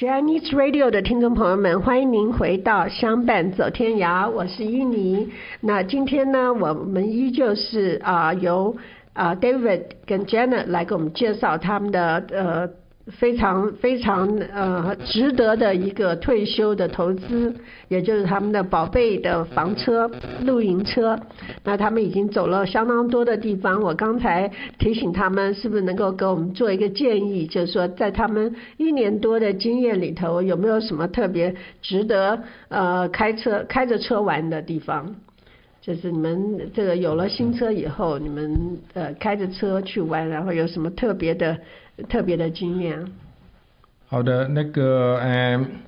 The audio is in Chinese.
Chinese Radio 的听众朋友们，欢迎您回到相伴走天涯，我是依妮。那今天呢，我们依旧是由David 跟 Janet 来给我们介绍他们的非常值得的一个退休的投资，也就是他们的宝贝的房车露营车。那他们已经走了相当多的地方，我刚才提醒他们是不是能够给我们做一个建议，就是说在他们1年多的经验里头，有没有什么特别值得开着车玩的地方，就是你们这个有了新车以后，你们开着车去玩，然后有什么特别的经验？ 好的，那个